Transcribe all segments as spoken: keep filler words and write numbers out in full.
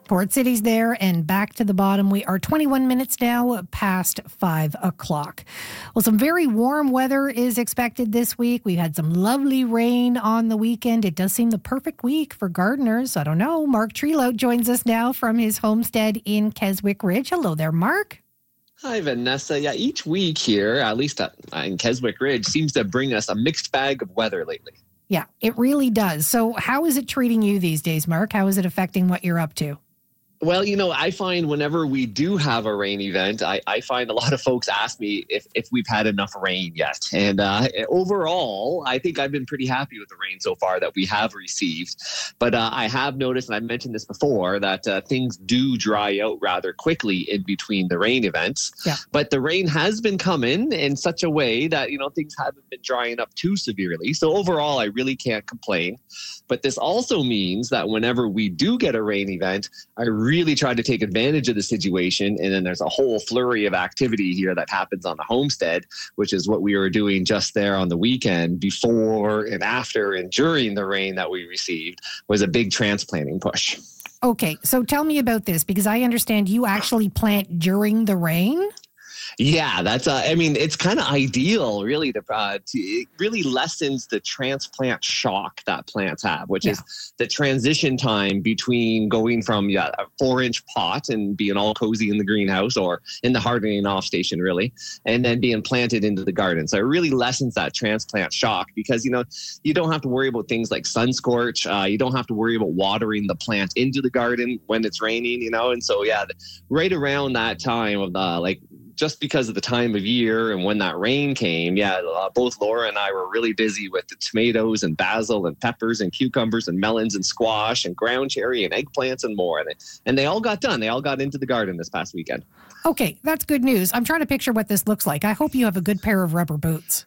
Port City's there and back to the bottom. We are twenty-one minutes now past five o'clock. Well, some very warm weather is expected this week. We had some lovely rain on the weekend. It does seem the perfect week for gardeners. I don't know. Mark Trelout joins us now from his homestead in Keswick Ridge. Hello there, Mark. Hi, Vanessa. Yeah, each week here, at least in Keswick Ridge, seems to bring us a mixed bag of weather lately. Yeah, it really does. So how is it treating you these days, Mark? How is it affecting what you're up to? Well, you know, I find whenever we do have a rain event, I, I find a lot of folks ask me if, if we've had enough rain yet. And uh, overall, I think I've been pretty happy with the rain so far that we have received. But uh, I have noticed, and I mentioned this before, that uh, things do dry out rather quickly in between the rain events. Yeah. But the rain has been coming in such a way that, you know, things haven't been drying up too severely. So overall, I really can't complain. But this also means that whenever we do get a rain event, I really try to take advantage of the situation. And then there's a whole flurry of activity here that happens on the homestead, which is what we were doing just there on the weekend before and after and during the rain that we received was a big transplanting push. Okay, so tell me about this, because I understand you actually plant during the rain. Yeah, that's, uh, I mean, it's kind of ideal, really, to, uh, to, it really lessens the transplant shock that plants have, which yeah. is the transition time between going from yeah, a four inch pot and being all cozy in the greenhouse or in the hardening off station, really, and then being planted into the garden. So it really lessens that transplant shock because, you know, you don't have to worry about things like sun scorch. Uh, you don't have to worry about watering the plant into the garden when it's raining, you know, and so, yeah, right around that time of the, like, just because of the time of year and when that rain came, yeah, uh, both Laura and I were really busy with the tomatoes and basil and peppers and cucumbers and melons and squash and ground cherry and eggplants and more. And, and they all got done. They all got into the garden this past weekend. Okay, that's good news. I'm trying to picture what this looks like. I hope you have a good pair of rubber boots.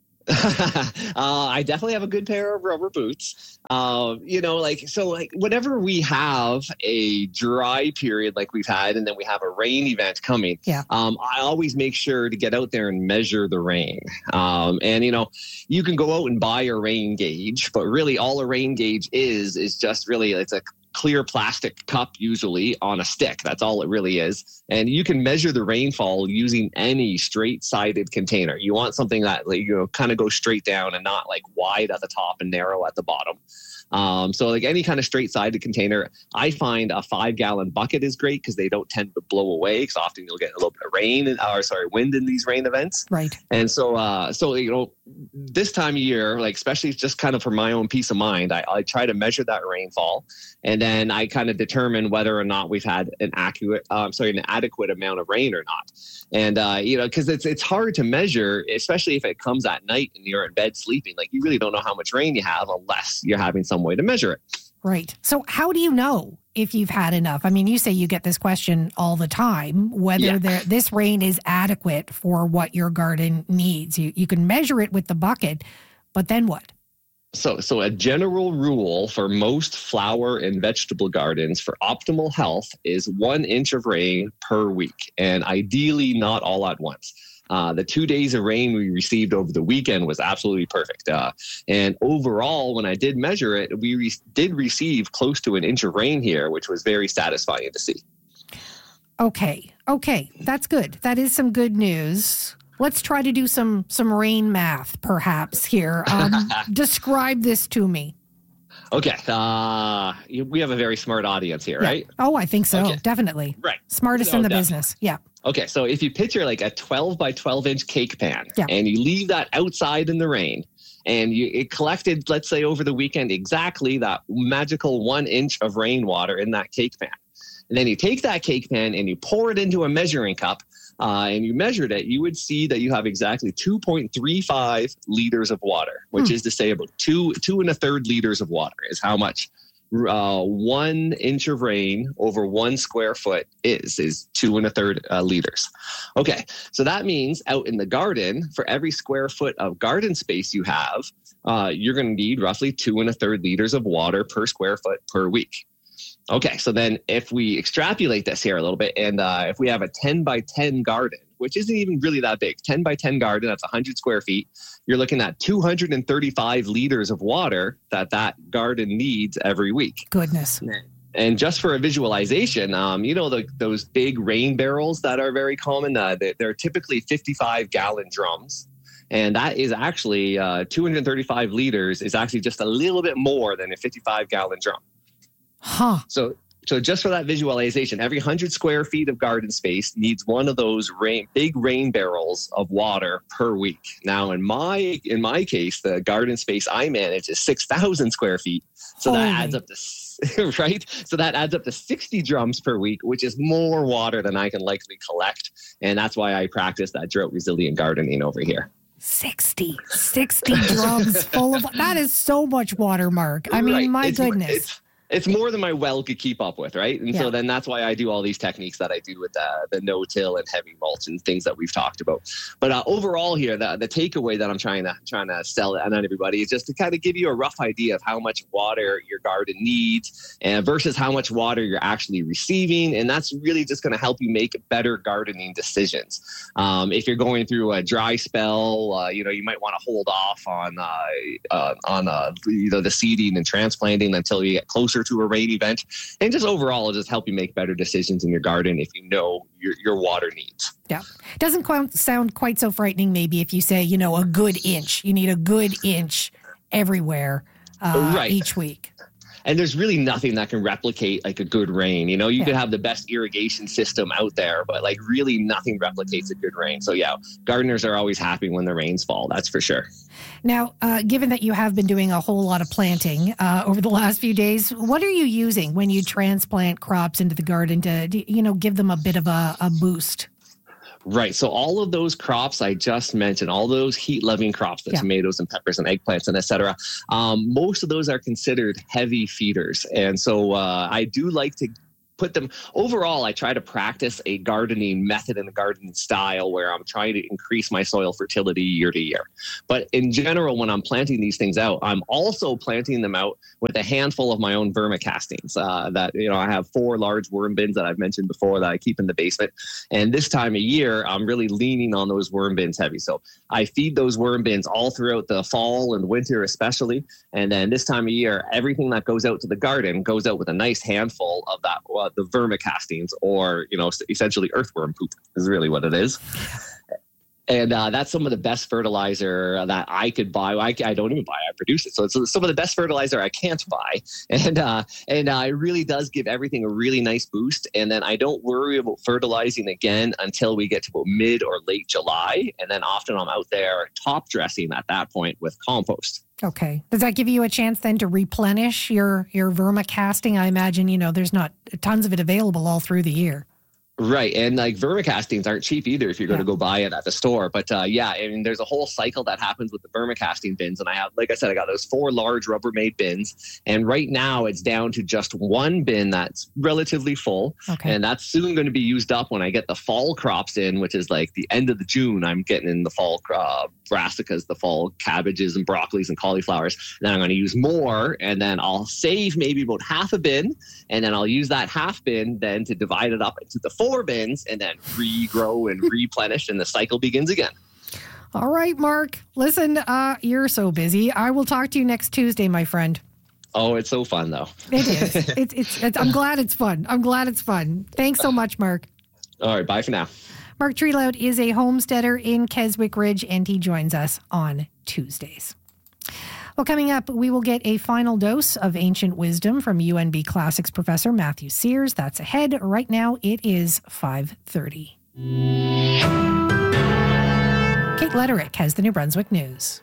uh, I definitely have a good pair of rubber boots. Uh, you know, like, so like whenever we have a dry period like we've had, and then we have a rain event coming, yeah. um, I always make sure to get out there and measure the rain. Um, and, you know, you can go out and buy a rain gauge, but really all a rain gauge is, is just really, it's a clear plastic cup usually on a stick. That's all it really is. And you can measure the rainfall using any straight-sided container. You want something that, like, you know, kind of goes straight down and not like wide at the top and narrow at the bottom. Um, so like any kind of straight-sided container, I find a five-gallon bucket is great because they don't tend to blow away because often you'll get a little bit of rain and, or sorry, wind in these rain events. Right. And so, uh, so you know, this time of year, like especially just kind of for my own peace of mind, I, I try to measure that rainfall, and then I kind of determine whether or not we've had an accurate, uh, I'm sorry, an adequate amount of rain or not. And uh, you know, because it's it's hard to measure, especially if it comes at night and you're in bed sleeping. Like you really don't know how much rain you have unless you're having some way to measure it. Right. So how do you know if you've had enough? I mean, you say you get this question all the time, whether yeah. there, this rain is adequate for what your garden needs. You, you can measure it with the bucket, but then what? So, so a general rule for most flower and vegetable gardens for optimal health is one inch of rain per week, and ideally not all at once. Uh, the two days of rain we received over the weekend was absolutely perfect. Uh, and overall, when I did measure it, we re- did receive close to an inch of rain here, which was very satisfying to see. Okay. Okay. That's good. That is some good news. Let's try to do some, some rain math, perhaps, here. Um, describe this to me. Okay. Uh, we have a very smart audience here, yeah. right? Oh, I think so. Okay. Definitely. Right. Smartest so in the definitely. business. Yeah. Okay. So if you picture like a twelve by twelve inch cake pan yeah. and you leave that outside in the rain and you it collected, let's say over the weekend, exactly that magical one inch of rainwater in that cake pan. And then you take that cake pan and you pour it into a measuring cup, Uh, and you measured it, you would see that you have exactly two point three five liters of water, which hmm. is to say about two, two and a third liters of water is how much uh, one inch of rain over one square foot is, is two and a third uh, liters. Okay, so that means out in the garden, for every square foot of garden space you have, uh, you're going to need roughly two and a third liters of water per square foot per week. Okay, so then if we extrapolate this here a little bit, and uh, if we have a ten by ten garden, which isn't even really that big, ten by ten garden, that's one hundred square feet, you're looking at two hundred thirty-five liters of water that that garden needs every week. Goodness. And just for a visualization, um, you know, the, those big rain barrels that are very common, uh, they, they're typically fifty-five gallon drums. And that is actually uh, two hundred thirty-five liters is actually just a little bit more than a fifty-five gallon drum. Huh. So So just for that visualization, every one hundred square feet of garden space needs one of those rain, big rain barrels of water per week. Now, in my in my case, the garden space I manage is six thousand square feet. So Holy. that adds up to, right? So that adds up to sixty drums per week, which is more water than I can likely collect. And that's why I practice that drought resilient gardening over here. sixty, sixty drums full of, that is so much water, Mark. I mean, Right. my It's- goodness. It's, It's more than my well could keep up with, right? And Yeah. so then that's why I do all these techniques that I do with the, the no-till and heavy mulch and things that we've talked about. But uh, overall here, the, the takeaway that I'm trying to trying to sell on everybody is just to kind of give you a rough idea of how much water your garden needs and versus how much water you're actually receiving. And that's really just going to help you make better gardening decisions. Um, if you're going through a dry spell, uh, you know, you might want to hold off on uh, uh, on uh, you know, the seeding and transplanting until you get closer to a rain event, and just overall it'll just help you make better decisions in your garden if you know your, your water needs. Yeah. Doesn't quite sound quite so frightening maybe if you say, you know, a good inch. You need a good inch everywhere uh, Right. each week. And there's really nothing that can replicate like a good rain. You know, you Yeah. could have the best irrigation system out there, but like really nothing replicates a good rain. So yeah, gardeners are always happy when the rains fall. That's for sure. Now, uh, given that you have been doing a whole lot of planting uh, over the last few days, what are you using when you transplant crops into the garden to, you know, give them a bit of a, a boost? Right. So all of those crops I just mentioned, all those heat-loving crops, the Yeah. tomatoes and peppers and eggplants and et cetera, um, most of those are considered heavy feeders. And so uh, I do like to put them overall. I try to practice a gardening method and a gardening style where I'm trying to increase my soil fertility year to year. But in general, when I'm planting these things out, I'm also planting them out with a handful of my own vermicastings. Uh, that, you know, I have four large worm bins that I've mentioned before that I keep in the basement. And this time of year, I'm really leaning on those worm bins heavy. So I feed those worm bins all throughout the fall and winter, especially. And then this time of year, everything that goes out to the garden goes out with a nice handful of that, uh, the vermicastings, or, you know, essentially earthworm poop is really what it is. And uh, that's some of the best fertilizer that I could buy. I, I don't even buy, I produce it. So it's some of the best fertilizer I can't buy. And uh, and uh, it really does give everything a really nice boost. And then I don't worry about fertilizing again until we get to about mid or late July. And then often I'm out there top dressing at that point with compost. Okay. Does that give you a chance then to replenish your, your vermicasting? I imagine, you know, there's not tons of it available all through the year. Right. And like vermicastings aren't cheap either if you're going Yeah. to go buy it at the store. But uh, yeah, I mean, there's a whole cycle that happens with the vermicasting bins. And I have, like I said, I got those four large Rubbermaid bins. And right now it's down to just one bin that's relatively full. Okay. And that's soon going to be used up when I get the fall crops in, which is like the end of the June. I'm getting in the fall uh, brassicas, the fall cabbages and broccolis and cauliflowers. And then I'm going to use more. And then I'll save maybe about half a bin. And then I'll use that half bin then to divide it up into the four bins and then regrow and replenish, and the cycle begins again. All right, Mark. Listen, uh, you're so busy. I will talk to you next Tuesday, my friend. Oh, it's so fun, though. It is. it's, it's, it's, I'm glad it's fun. I'm glad it's fun. Thanks so much, Mark. All right, bye for now. Mark Trelout is a homesteader in Keswick Ridge, and he joins us on Tuesdays. Well, coming up, we will get a final dose of ancient wisdom from U N B Classics professor Matthew Sears. That's ahead. Right now, it is five thirty. Kate Letterick has the New Brunswick News.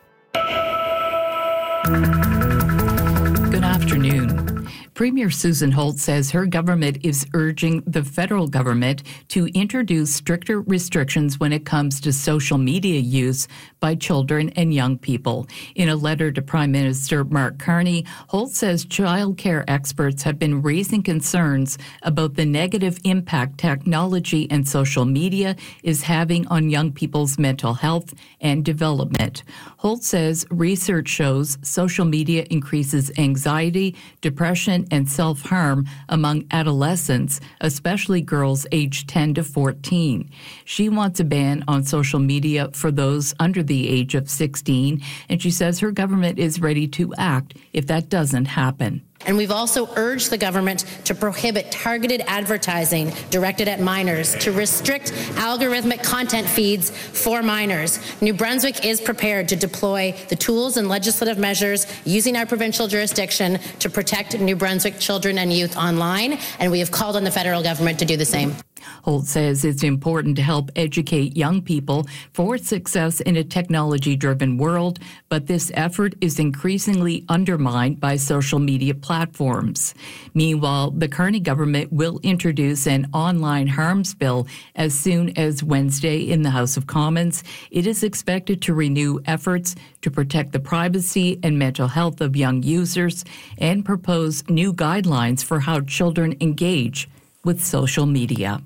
Good afternoon. Premier Susan Holt says her government is urging the federal government to introduce stricter restrictions when it comes to social media use by children and young people. In a letter to Prime Minister Mark Carney, Holt says child care experts have been raising concerns about the negative impact technology and social media is having on young people's mental health and development. Holt says research shows social media increases anxiety, depression, and self-harm among adolescents, especially girls aged ten to fourteen. She wants a ban on social media for those under the age of sixteen, and she says her government is ready to act if that doesn't happen. And we've also urged the government to prohibit targeted advertising directed at minors, to restrict algorithmic content feeds for minors. New Brunswick is prepared to deploy the tools and legislative measures using our provincial jurisdiction to protect New Brunswick children and youth online, and we have called on the federal government to do the same. Holt says it's important to help educate young people for success in a technology-driven world, but this effort is increasingly undermined by social media platforms. Meanwhile, the Carney government will introduce an online harms bill as soon as Wednesday in the House of Commons. It is expected to renew efforts to protect the privacy and mental health of young users and propose new guidelines for how children engage with social media.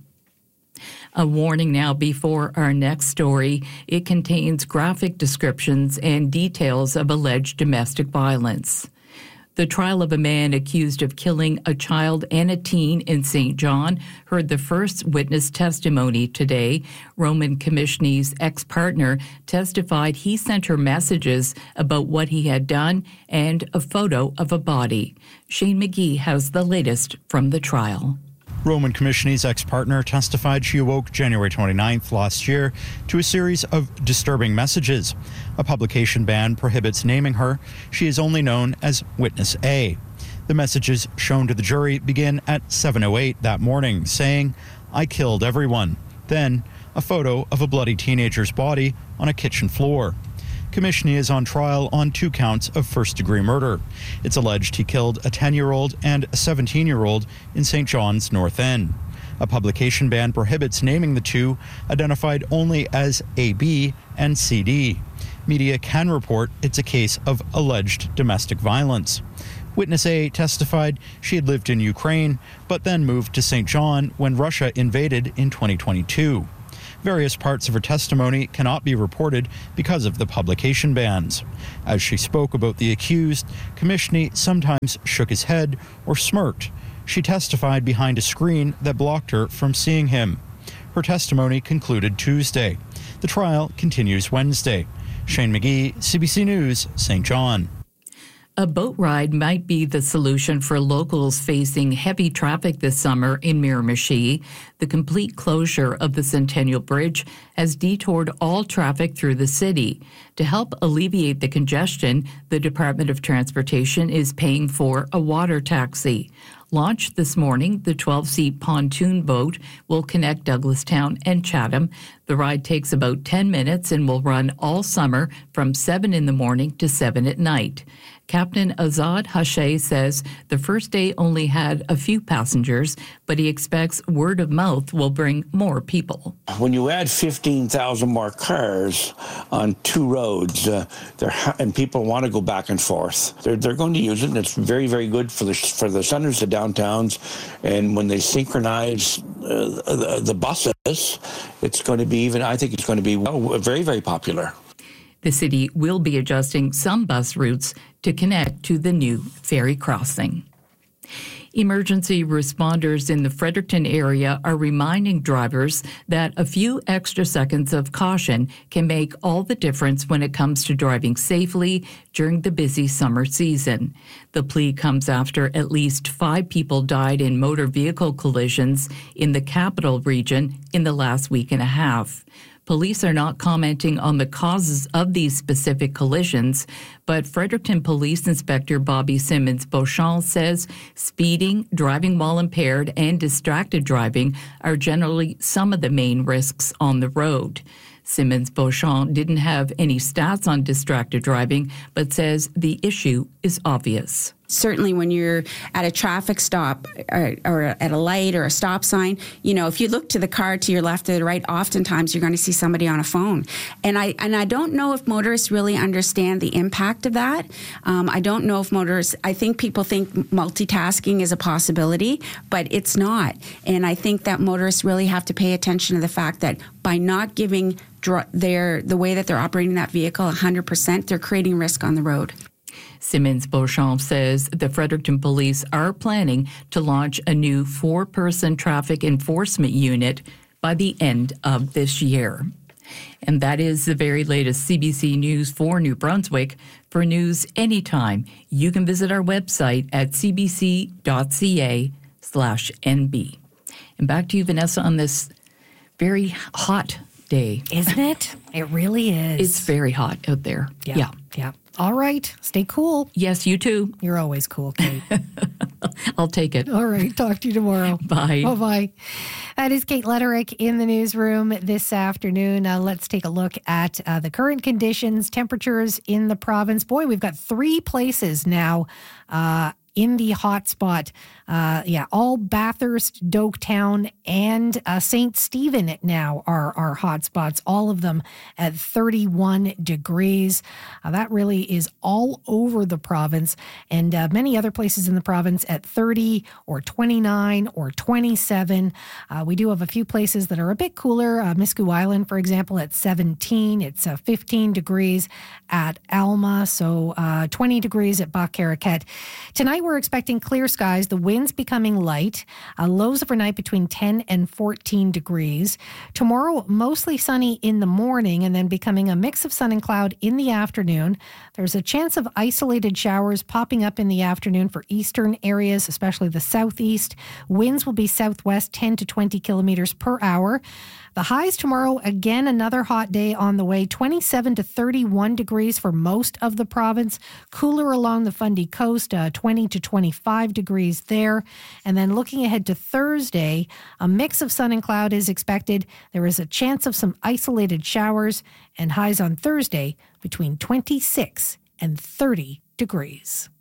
A warning now before our next story. It contains graphic descriptions and details of alleged domestic violence. The trial of a man accused of killing a child and a teen in Saint John heard the first witness testimony today. Roman Komishny's ex-partner testified he sent her messages about what he had done and a photo of a body. Shane McGee has the latest from the trial. Roman Komishny's ex-partner testified she awoke January twenty-ninth last year to a series of disturbing messages. A publication ban prohibits naming her. She is only known as Witness A. The messages shown to the jury begin at seven oh eight that morning, saying, "I killed everyone." Then, a photo of a bloody teenager's body on a kitchen floor. Komishny is on trial on two counts of first-degree murder. It's alleged he killed a ten-year-old and a seventeen-year-old in Saint John's North End. A publication ban prohibits naming the two, identified only as A B and C D. Media can report it's a case of alleged domestic violence. Witness A testified she had lived in Ukraine, but then moved to Saint John when Russia invaded in twenty twenty-two. Various parts of her testimony cannot be reported because of the publication bans. As she spoke about the accused, Komishny sometimes shook his head or smirked. She testified behind a screen that blocked her from seeing him. Her testimony concluded Tuesday. The trial continues Wednesday. Shane McGee, C B C News, Saint John. A boat ride might be the solution for locals facing heavy traffic this summer in Miramichi. The complete closure of the Centennial Bridge has detoured all traffic through the city. To help alleviate the congestion, the Department of Transportation is paying for a water taxi. Launched this morning, the twelve-seat pontoon boat will connect Douglastown and Chatham. The ride takes about ten minutes and will run all summer from seven in the morning to seven at night. Captain Azad Hache says the first day only had a few passengers, but he expects word of mouth will bring more people. When you add fifteen thousand more cars on two roads, uh, and people want to go back and forth, they're, they're going to use it, and it's very, very good for the for the centers, the downtowns, and when they synchronize uh, the, the buses, it's going to be even, I think it's going to be well, very, very popular. The city will be adjusting some bus routes to connect to the new ferry crossing. Emergency responders in the Fredericton area are reminding drivers that a few extra seconds of caution can make all the difference when it comes to driving safely during the busy summer season. The plea comes after at least five people died in motor vehicle collisions in the capital region in the last week and a half. Police are not commenting on the causes of these specific collisions, but Fredericton Police Inspector Bobby Simmons-Beauchamp says speeding, driving while impaired, and distracted driving are generally some of the main risks on the road. Simmons-Beauchamp didn't have any stats on distracted driving, but says the issue is obvious. Certainly when you're at a traffic stop or, or at a light or a stop sign, you know, if you look to the car to your left or the right, oftentimes you're going to see somebody on a phone. And I and I don't know if motorists really understand the impact of that. Um, I don't know if motorists, I think people think multitasking is a possibility, but it's not. And I think that motorists really have to pay attention to the fact that by not giving their the way that they're operating that vehicle one hundred percent, they're creating risk on the road. Simmons-Beauchamp says the Fredericton Police are planning to launch a new four-person traffic enforcement unit by the end of this year. And that is the very latest C B C News for New Brunswick. For news anytime, you can visit our website at cbc.ca slash NB. And back to you, Vanessa, on this very hot day. Isn't it? It really is. It's very hot out there. Yeah. Yeah. Yeah. All right. Stay cool. Yes, you too. You're always cool, Kate. I'll take it. All right. Talk to you tomorrow. Bye. Bye-bye. That is Kate Letterick in the newsroom this afternoon. Uh, let's take a look at uh, the current conditions, temperatures in the province. Boy, we've got three places now uh, in the hot spot. Uh, yeah, all Bathurst, Doketown, and uh, Saint Stephen now are our hot spots, all of them at thirty-one degrees. Uh, that really is all over the province, and uh, many other places in the province at thirty or twenty-nine or twenty-seven. Uh, we do have a few places that are a bit cooler. Uh, Miscou Island, for example, at seventeen. It's uh, fifteen degrees at Alma, so uh, twenty degrees at Bas-Caracat. Tonight, we're expecting clear skies. The wind becoming light, uh, lows overnight between ten and fourteen degrees. Tomorrow, mostly sunny in the morning and then becoming a mix of sun and cloud in the afternoon. There's a chance of isolated showers popping up in the afternoon for eastern areas, especially the southeast. Winds will be southwest ten to twenty kilometers per hour. The highs tomorrow, again, another hot day on the way, twenty-seven to thirty-one degrees for most of the province. Cooler along the Fundy Coast, uh, twenty to twenty-five degrees there. And then looking ahead to Thursday, a mix of sun and cloud is expected. There is a chance of some isolated showers, and highs on Thursday between twenty-six and thirty degrees.